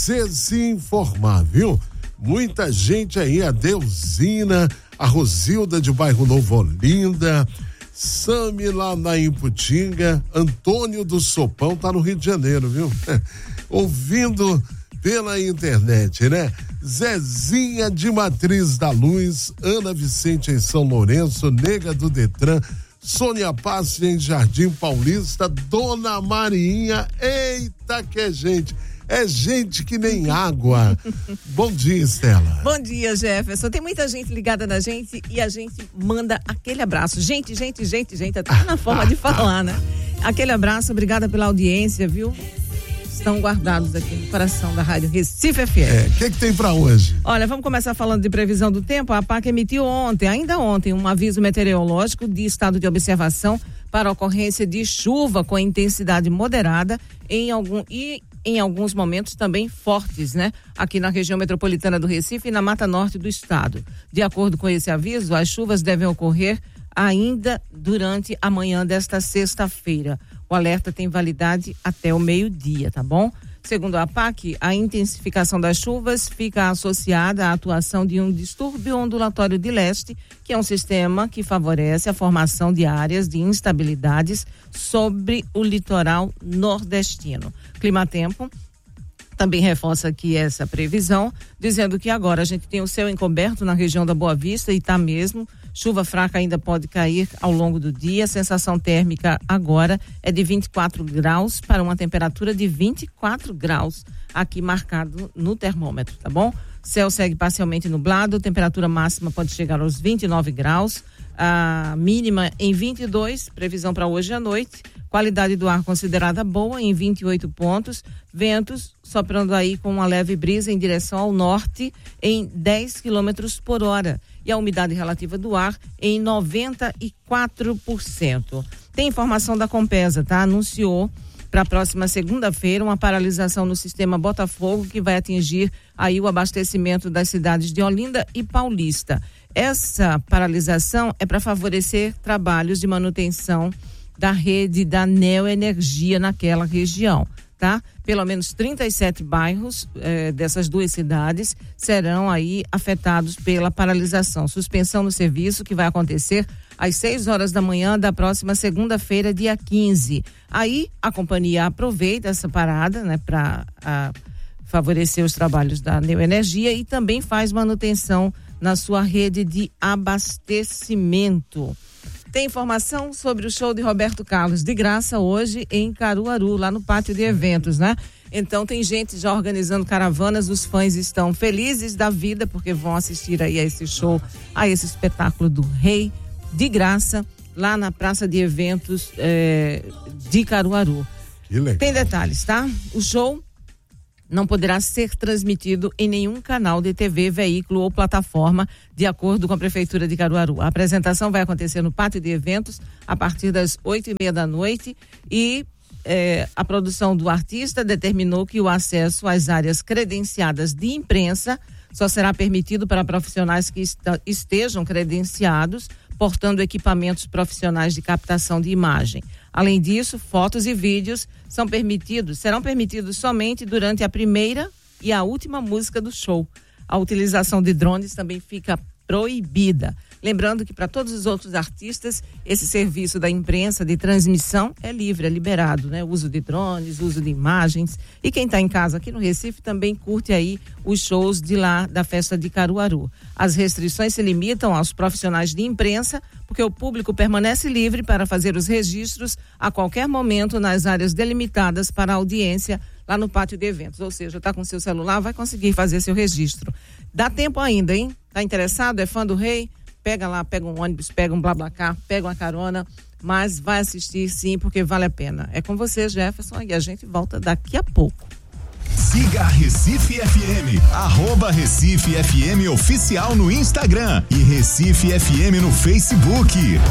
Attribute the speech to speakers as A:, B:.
A: você se informar, viu? Muita gente aí, a Deusina, a Rosilda de Bairro Novo Olinda, Sami lá na Iputinga, Antônio do Sopão, tá no Rio de Janeiro, viu? Ouvindo pela internet, né? Zezinha de Matriz da Luz, Ana Vicente em São Lourenço, Nega do Detran, Sônia Passi em Jardim Paulista, Dona Marinha, eita que é gente que nem água. Bom dia, Estela.
B: Bom dia, Jefferson. Tem muita gente ligada na gente e a gente manda aquele abraço. Gente, até na forma de falar, né? Aquele abraço, obrigada pela audiência, viu? Estão guardados aqui no coração da Rádio Recife FM.
A: O que tem pra hoje?
B: Olha, vamos começar falando de previsão do tempo. A APAC emitiu ainda ontem, um aviso meteorológico de estado de observação para ocorrência de chuva com intensidade moderada em alguns momentos também fortes, né? Aqui na região metropolitana do Recife e na Mata Norte do estado. De acordo com esse aviso, as chuvas devem ocorrer ainda durante a manhã desta sexta-feira. O alerta tem validade até o meio-dia, tá bom? Segundo a APAC, a intensificação das chuvas fica associada à atuação de um distúrbio ondulatório de leste, que é um sistema que favorece a formação de áreas de instabilidades sobre o litoral nordestino. Climatempo também reforça aqui essa previsão, dizendo que agora a gente tem o céu encoberto na região da Boa Vista e tá mesmo. Chuva fraca ainda pode cair ao longo do dia. A sensação térmica agora é de 24 graus para uma temperatura de 24 graus aqui marcado no termômetro, tá bom? Céu segue parcialmente nublado, temperatura máxima pode chegar aos 29 graus, a mínima em 22, previsão para hoje à noite. Qualidade do ar considerada boa em 28 pontos, ventos soprando aí com uma leve brisa em direção ao norte em 10 quilômetros por hora e a umidade relativa do ar em 94%. Tem informação da Compesa, tá? Anunciou para a próxima segunda-feira uma paralisação no sistema Botafogo que vai atingir aí o abastecimento das cidades de Olinda e Paulista. Essa paralisação é para favorecer trabalhos de manutenção da rede da Neoenergia naquela região, tá? Pelo menos 37 bairros dessas duas cidades serão aí afetados pela paralisação. Suspensão no serviço que vai acontecer às 6 horas da manhã da próxima segunda-feira, dia 15. Aí a companhia aproveita essa parada, né, para favorecer os trabalhos da Neoenergia e também faz manutenção na sua rede de abastecimento. Tem informação sobre o show de Roberto Carlos de graça hoje em Caruaru, lá no pátio de eventos, né? Então tem gente já organizando caravanas, os fãs estão felizes da vida porque vão assistir aí a esse show, a esse espetáculo do Rei de graça lá na praça de eventos de Caruaru.
A: Que legal.
B: Tem detalhes, tá? O show não poderá ser transmitido em nenhum canal de TV, veículo ou plataforma, de acordo com a Prefeitura de Caruaru. A apresentação vai acontecer no pátio de eventos a partir das 8:30 da noite e a produção do artista determinou que o acesso às áreas credenciadas de imprensa só será permitido para profissionais que estejam credenciados, portando equipamentos profissionais de captação de imagem. Além disso, fotos e vídeos serão permitidos somente durante a primeira e a última música do show. A utilização de drones também fica proibida. Lembrando que para todos os outros artistas, esse serviço da imprensa de transmissão é livre, é liberado, né? O uso de drones, uso de imagens. E quem está em casa aqui no Recife também curte aí os shows de lá da festa de Caruaru. As restrições se limitam aos profissionais de imprensa, porque o público permanece livre para fazer os registros a qualquer momento nas áreas delimitadas para a audiência lá no pátio de eventos. Ou seja, está com seu celular, vai conseguir fazer seu registro. Dá tempo ainda, hein? Tá interessado? É fã do Rei? Pega lá, pega um ônibus, pega um BlaBlaCar, pega uma carona, mas vai assistir sim, porque vale a pena. É com você, Jefferson, e a gente volta daqui a pouco.
C: Siga a Recife FM, @Recife FM Oficial no Instagram e Recife FM no Facebook.